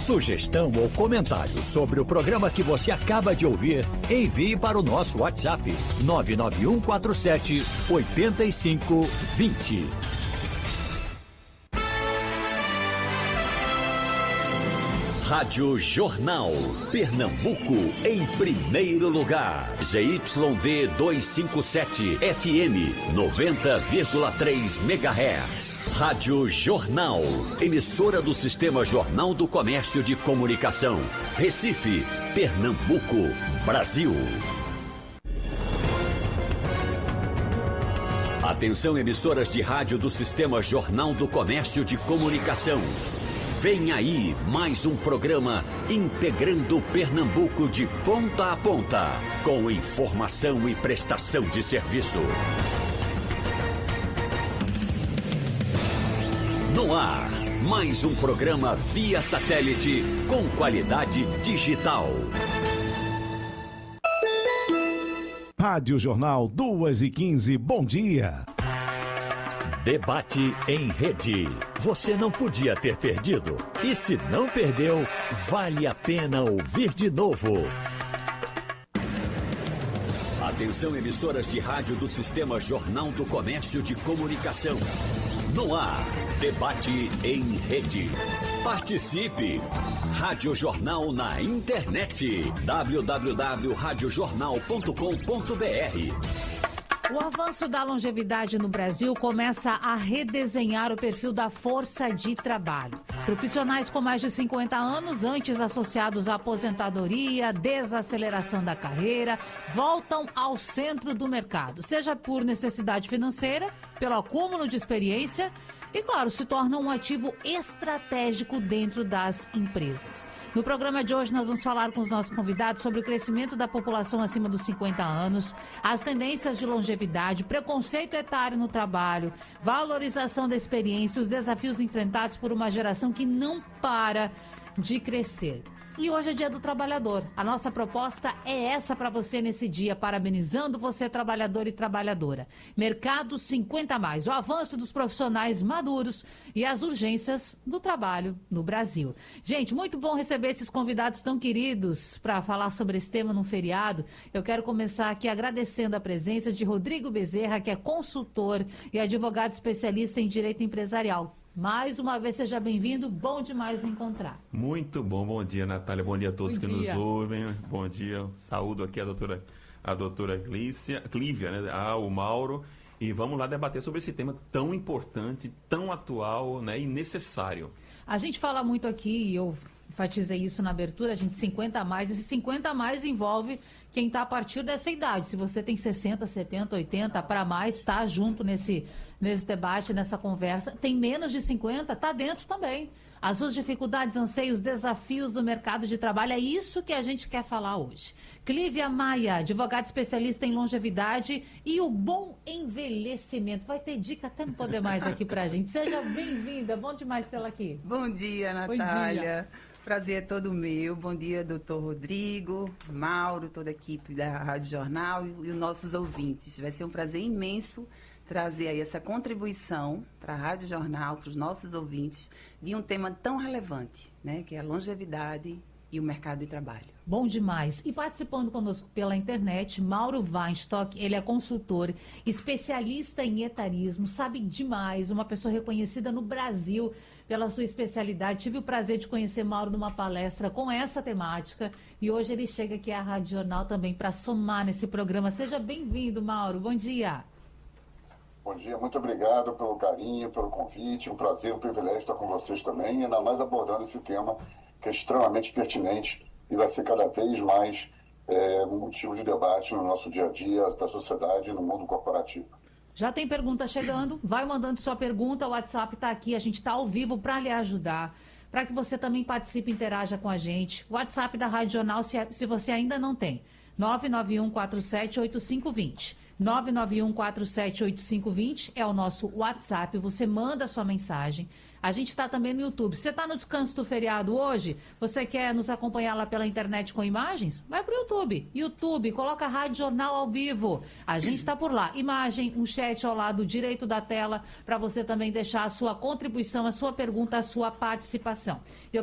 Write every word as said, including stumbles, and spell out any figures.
Sugestão ou comentário sobre o programa que você acaba de ouvir, envie para o nosso WhatsApp nove nove um quatro sete oito cinco dois zero. Rádio Jornal, Pernambuco, em primeiro lugar. Z Y D duzentos e cinquenta e sete, F M, noventa vírgula três megahertz. Rádio Jornal, emissora do Sistema Jornal do Comércio de Comunicação. Recife, Pernambuco, Brasil. Atenção, emissoras de rádio do Sistema Jornal do Comércio de Comunicação. Vem aí mais um programa integrando Pernambuco de ponta a ponta, com informação e prestação de serviço. No ar, mais um programa via satélite com qualidade digital. Rádio Jornal duas e quinze, bom dia. Debate em rede. Você não podia ter perdido. E se não perdeu, vale a pena ouvir de novo. Atenção, emissoras de rádio do Sistema Jornal do Comércio de Comunicação. No ar, debate em rede. Participe! Rádio Jornal na internet. w w w ponto rádio jornal ponto com ponto b r. O avanço da longevidade no Brasil começa a redesenhar o perfil da força de trabalho. Profissionais com mais de cinquenta anos, antes associados à aposentadoria, desaceleração da carreira, voltam ao centro do mercado, seja por necessidade financeira, pelo acúmulo de experiência e, claro, se tornam um ativo estratégico dentro das empresas. No programa de hoje, nós vamos falar com os nossos convidados sobre o crescimento da população acima dos cinquenta anos, as tendências de longevidade, preconceito etário no trabalho, valorização da experiência, os desafios enfrentados por uma geração que não para de crescer. E hoje é Dia do Trabalhador. A nossa proposta é essa para você nesse dia, parabenizando você, trabalhador e trabalhadora. Mercado cinquenta mais, o avanço dos profissionais maduros e as urgências do trabalho no Brasil. Gente, muito bom receber esses convidados tão queridos para falar sobre esse tema num feriado. Eu quero começar aqui agradecendo a presença de Rodrigo Bezerra, que é consultor e advogado especialista em direito empresarial. Mais uma vez, seja bem-vindo, bom demais me encontrar. Muito bom, bom dia, Natália, bom dia a todos bom que dia. nos ouvem, bom dia, saúdo aqui a doutora, a doutora Glícia, Clívia, né, ah, o Mauro, e vamos lá debater sobre esse tema tão importante, tão atual, né, e necessário. A gente fala muito aqui, e eu enfatizei isso na abertura, a gente cinquenta a mais, esse cinquenta a mais envolve quem está a partir dessa idade. Se você tem sessenta, setenta, oitenta para mais, está junto nesse, nesse debate, nessa conversa. Tem menos de cinquenta, está dentro também. As suas dificuldades, anseios, desafios do mercado de trabalho, é isso que a gente quer falar hoje. Clívia Maia, advogada especialista em longevidade e o bom envelhecimento. Vai ter dica até não poder mais aqui para a gente. Seja bem-vinda, bom demais tê-la aqui. Bom dia, Natália. Bom dia. Prazer é todo meu. Bom dia, doutor Rodrigo, Mauro, toda a equipe da Rádio Jornal e, e os nossos ouvintes. Vai ser um prazer imenso trazer aí essa contribuição para a Rádio Jornal, para os nossos ouvintes, de um tema tão relevante, né, que é a longevidade e o mercado de trabalho. Bom demais. E participando conosco pela internet, Mauro Weinstock, ele é consultor, especialista em etarismo, sabe demais, uma pessoa reconhecida no Brasil pela sua especialidade. Tive o prazer de conhecer Mauro numa palestra com essa temática e hoje ele chega aqui à Rádio Jornal também para somar nesse programa. Seja bem-vindo, Mauro. Bom dia. Bom dia, muito obrigado pelo carinho, pelo convite. Um prazer, um privilégio estar com vocês também, ainda mais abordando esse tema que é extremamente pertinente e vai ser cada vez mais é, um motivo de debate no nosso dia a dia, da sociedade e no mundo corporativo. Já tem pergunta chegando, vai mandando sua pergunta, o WhatsApp está aqui, a gente está ao vivo para lhe ajudar, para que você também participe e interaja com a gente. O WhatsApp da Rádio Jornal, se, se você ainda não tem, nove nove um quatro sete oito cinco dois zero. nove nove um quatro sete oito cinco dois zero é o nosso WhatsApp, você manda sua mensagem. A gente está também no YouTube. Você está no descanso do feriado hoje? Você quer nos acompanhar lá pela internet com imagens? Vai para o YouTube. YouTube, coloca a Rádio Jornal ao vivo. A gente está por lá. Imagem, um chat ao lado direito da tela para você também deixar a sua contribuição, a sua pergunta, a sua participação. Eu